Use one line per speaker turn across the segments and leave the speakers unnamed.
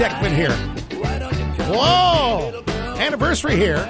Deckman here. Whoa! Anniversary here.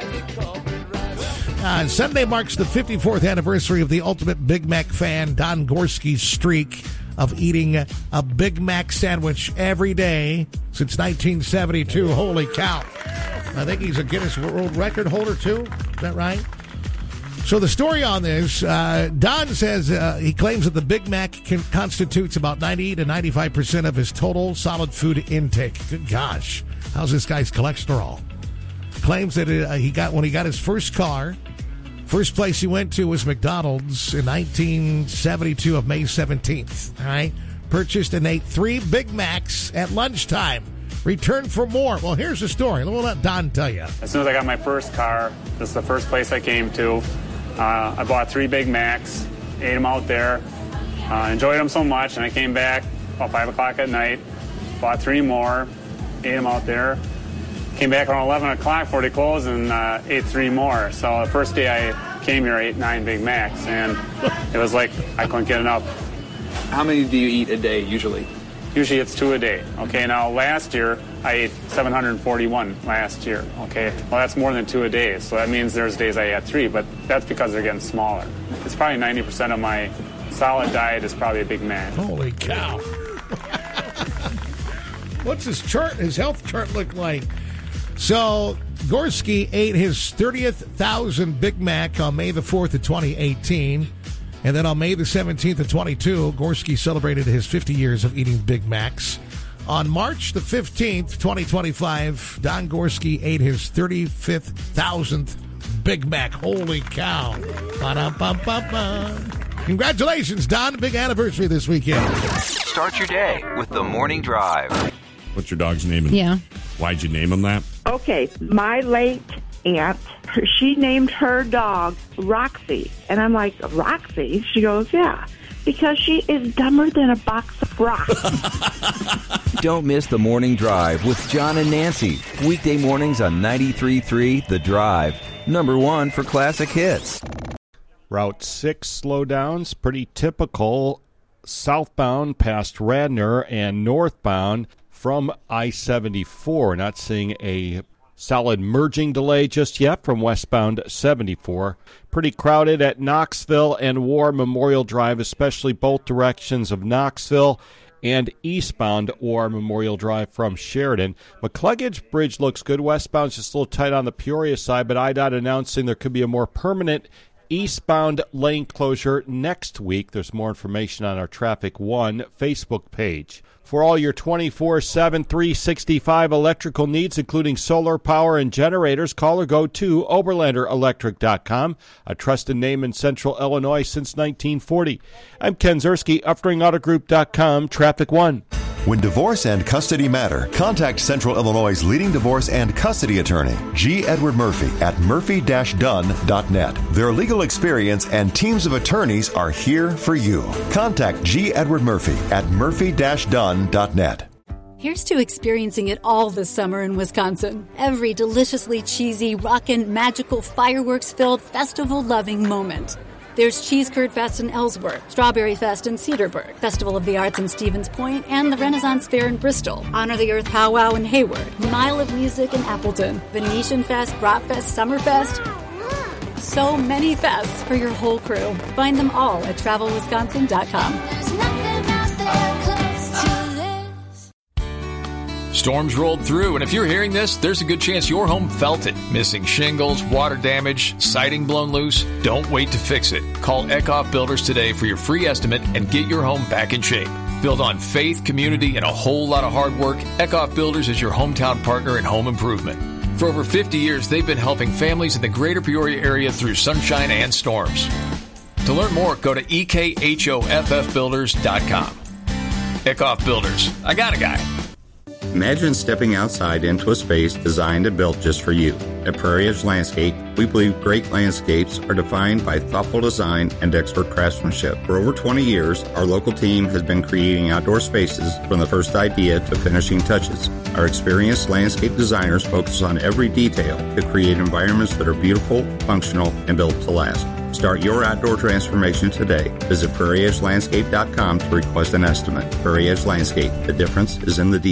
Sunday marks the 54th anniversary of the ultimate Big Mac fan, Don Gorski's streak of eating a Big Mac sandwich every day since 1972. Holy cow. I think he's a Guinness World Record holder, too. Is that right? So the story on this, Don says he claims that the Big Mac constitutes about 90 to 95% of his total solid food intake. Good gosh. How's this guy's cholesterol? Claims that when he got his first car, first place he went to was McDonald's in 1972 of May 17th. All right. Purchased and ate 3 Big Macs at lunchtime. Returned for more. Well, here's the story. We'll let Don tell you.
As soon as I got my first car, this is the first place I came to. I bought 3 Big Macs, ate them out there, enjoyed them so much, and I came back about 5 o'clock at night, bought 3 more, ate them out there. Came back around 11 o'clock before they closed and ate 3 more. So the first day I came here, I ate 9 Big Macs, and it was like I couldn't get enough.
How many do you eat a day usually?
Usually it's 2 a day. Okay, now last year I ate 741 last year. Okay, well that's more than 2 a day. So that means there's days I had 3, but that's because they're getting smaller. It's probably 90% of my solid diet is probably a Big Mac.
Holy cow. What's his chart, his health chart look like? So Gorski ate his 30th 1,000 Big Mac on May the 4th of 2018. And then on May the 17th of 22, Gorski celebrated his 50 years of eating Big Macs. On March the 15th, 2025, Don Gorski ate his 35th 1,000th Big Mac. Holy cow. Ba-dum-bum-bum-bum. Congratulations, Don. Big anniversary this weekend.
Start your day with the Morning Drive.
What's your dog's name?
Yeah.
Why'd you name him that?
Okay, my late aunt, she named her dog Roxy. And I'm like, Roxy? She goes, yeah, because she is dumber than a box of rocks.
Don't miss the Morning Drive with John and Nancy. Weekday mornings on 93.3 The Drive. Number 1 for classic hits.
Route 6 slowdowns, pretty typical. Southbound past Radnor and northbound from I-74. Not seeing a solid merging delay just yet from westbound 74. Pretty crowded at Knoxville and War Memorial Drive, especially both directions of Knoxville and eastbound War Memorial Drive from Sheridan. McCluggage Bridge looks good. Westbound's just a little tight on the Peoria side, but IDOT announcing there could be a more permanent eastbound lane closure next week. There's more information on our Traffic One Facebook page. For all your 24/7, 365 electrical needs, including solar power and generators, call or go to OberlanderElectric.com, a trusted name in Central Illinois since 1940. I'm Ken Zerski, UpteringAutoGroup.com, Traffic One.
When divorce and custody matter, contact Central Illinois' leading divorce and custody attorney, G. Edward Murphy, at murphy-dunn.net. Their legal experience and teams of attorneys are here for you. Contact G. Edward Murphy at murphy-dunn.net.
Here's to experiencing it all this summer in Wisconsin. Every deliciously cheesy, rockin', magical, fireworks-filled, festival-loving moment. There's Cheese Curd Fest in Ellsworth, Strawberry Fest in Cedarburg, Festival of the Arts in Stevens Point, and the Renaissance Fair in Bristol, Honor the Earth Powwow in Hayward, Mile of Music in Appleton, Venetian Fest, Bratfest, Summerfest. So many fests for your whole crew. Find them all at TravelWisconsin.com.
Storms rolled through, and if you're hearing this, there's a good chance your home felt it. Missing shingles, water damage, siding blown loose. Don't wait to fix it. Call Eckhoff Builders today for your free estimate and get your home back in shape. Built on faith, community, and a whole lot of hard work, Eckhoff Builders is your hometown partner in home improvement. For over 50 years, they've been helping families in the greater Peoria area through sunshine and storms. To learn more, go to EKHOFFbuilders.com. Eckhoff Builders. I got a guy.
Imagine stepping outside into a space designed and built just for you. At Prairie Edge Landscape, we believe great landscapes are defined by thoughtful design and expert craftsmanship. For over 20 years, our local team has been creating outdoor spaces from the first idea to finishing touches. Our experienced landscape designers focus on every detail to create environments that are beautiful, functional, and built to last. Start your outdoor transformation today. Visit PrairieEdgeLandscape.com to request an estimate. Prairie Edge Landscape. The difference is in the detail.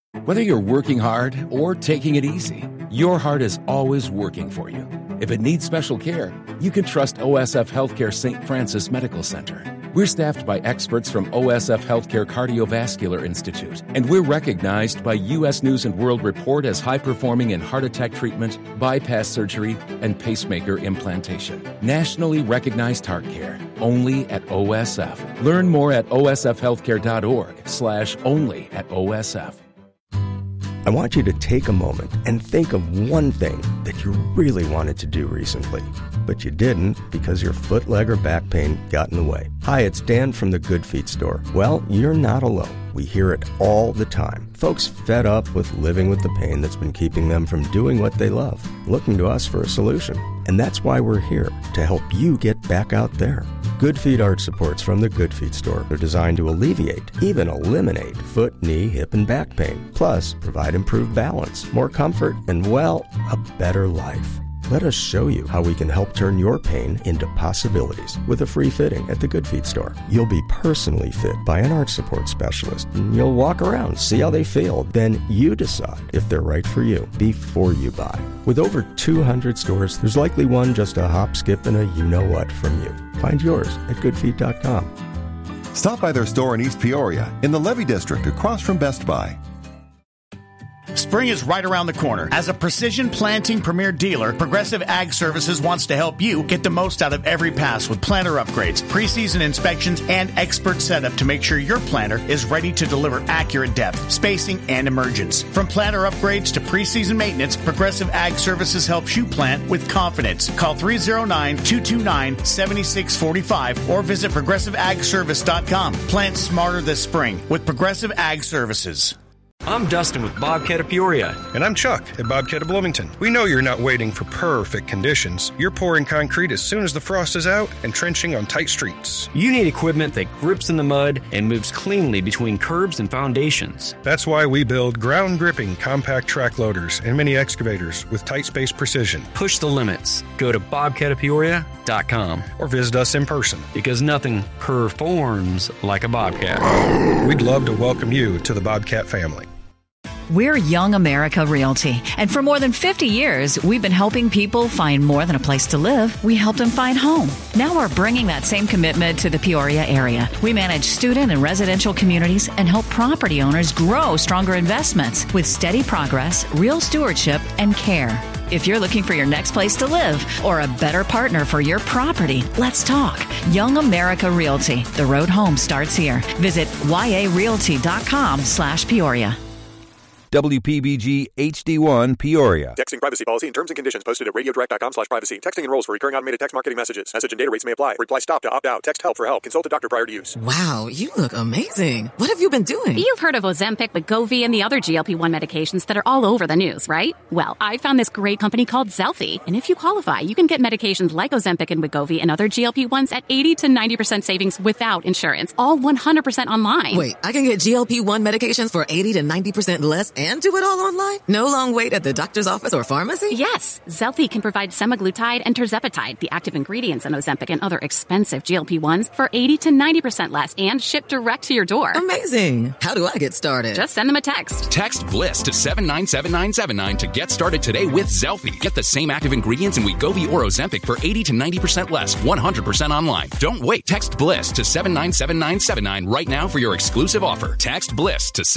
Whether you're working hard or taking it easy, your heart is always working for you. If it needs special care, you can trust OSF Healthcare St. Francis Medical Center. We're staffed by experts from OSF Healthcare Cardiovascular Institute, and we're recognized by U.S. News & World Report as high-performing in heart attack treatment, bypass surgery, and pacemaker implantation. Nationally recognized heart care, only at OSF. Learn more at osfhealthcare.org/only at OSF.
I want you to take a moment and think of one thing that you really wanted to do recently, but you didn't because your foot, leg, or back pain got in the way. Hi, it's Dan from the Good Feet store. Well, you're not alone. We hear it all the time. Folks fed up with living with the pain that's been keeping them from doing what they love, looking to us for a solution. And that's why we're here, to help you get back out there. Good Feet arch supports from the Good Feet store are designed to alleviate, even eliminate, foot, knee, hip, and back pain. Plus, provide improved balance, more comfort, and, well, a better life. Let us show you how we can help turn your pain into possibilities with a free fitting at the Good Feet store. You'll be personally fit by an arch support specialist, and you'll walk around, see how they feel. Then you decide if they're right for you before you buy. With over 200 stores, there's likely one just a hop, skip, and a you-know-what from you. Find yours at goodfeet.com.
Stop by their store in East Peoria in the Levy District across from Best Buy.
Spring is right around the corner. As a precision planting premier dealer, Progressive Ag Services wants to help you get the most out of every pass with planter upgrades, preseason inspections, and expert setup to make sure your planter is ready to deliver accurate depth, spacing, and emergence. From planter upgrades to preseason maintenance, Progressive Ag Services helps you plant with confidence. Call 309-229-7645 or visit ProgressiveAgService.com. Plant smarter this spring with Progressive Ag Services.
I'm Dustin with Bobcat of Peoria.
And I'm Chuck at Bobcat of Bloomington. We know you're not waiting for perfect conditions. You're pouring concrete as soon as the frost is out and trenching on tight streets.
You need equipment that grips in the mud and moves cleanly between curbs and foundations.
That's why we build ground-gripping compact track loaders and mini excavators with tight space precision.
Push the limits. Go to bobcatofpeoria.com
or visit us in person.
Because nothing performs like a Bobcat.
We'd love to welcome you to the Bobcat family.
We're Young America Realty, and for more than 50 years, we've been helping people find more than a place to live. We help them find home. Now we're bringing that same commitment to the Peoria area. We manage student and residential communities and help property owners grow stronger investments with steady progress, real stewardship, and care. If you're looking for your next place to live or a better partner for your property, let's talk. Young America Realty. The road home starts here. Visit yarealty.com/Peoria.
WPBG HD1 Peoria.
Texting privacy policy and terms and conditions posted at radiodirect.com/privacy. Texting enrolls for recurring automated text marketing messages. Message and data rates may apply. Reply stop to opt out. Text help for help. Consult a doctor prior to use.
Wow, you look amazing. What have you been doing?
You've heard of Ozempic, Wegovy, and the other GLP-1 medications that are all over the news, right? Well, I found this great company called Zelfie. And if you qualify, you can get medications like Ozempic and Wegovy and other GLP-1s at 80 to 90% savings without insurance. All 100% online.
Wait, I can get GLP-1 medications for 80 to 90% less and do it all online? No long wait at the doctor's office or pharmacy?
Yes. Zelfie can provide semaglutide and tirzepatide, the active ingredients in Ozempic and other expensive GLP-1s, for 80 to 90% less and shipped direct to your door.
Amazing. How do I get started?
Just send them a text.
Text BLISS to 797979 to get started today with Zelfie. Get the same active ingredients in Wegovy or Ozempic for 80 to 90% less, 100% online. Don't wait. Text BLISS to 797979 right now for your exclusive offer. Text BLISS to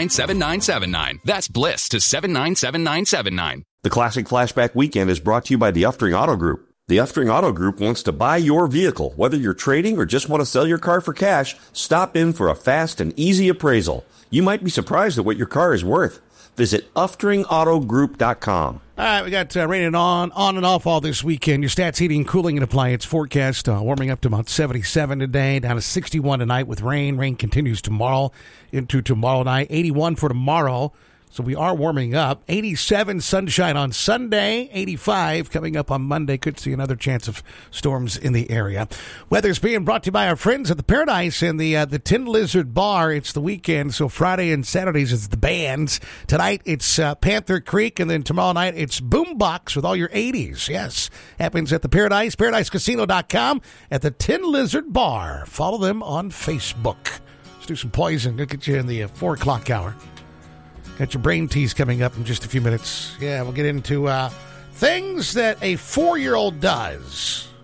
797979. That's BLISS to 797979.
The Classic Flashback Weekend is brought to you by the Uftring Auto Group. The Uftring Auto Group wants to buy your vehicle. Whether you're trading or just want to sell your car for cash, stop in for a fast and easy appraisal. You might be surprised at what your car is worth. Visit UfteringAutoGroup.com.
All right, we got raining on and off all this weekend. Your Stats Heating, Cooling, and Appliance forecast warming up to about 77 today, down to 61 tonight with rain. Rain continues tomorrow into tomorrow night. 81 for tomorrow. So we are warming up. 87 sunshine on Sunday. 85 coming up on Monday. Could see another chance of storms in the area. Weather's being brought to you by our friends at the Paradise and the Tin Lizard Bar. It's the weekend, so Friday and Saturdays it's the bands. Tonight it's Panther Creek, and then tomorrow night it's Boombox with all your 80s. Yes, happens at the Paradise. ParadiseCasino.com at the Tin Lizard Bar. Follow them on Facebook. Let's do some Poison. Look at you in the 4 o'clock hour. Got your brain tease coming up in just a few minutes. Yeah, we'll get into things that a 4-year-old does